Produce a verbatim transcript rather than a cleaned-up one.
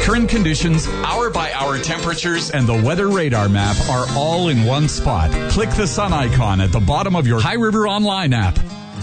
Current conditions, hour-by-hour temperatures, and the weather radar map are all in one spot. Click the sun icon at the bottom of your High River Online app.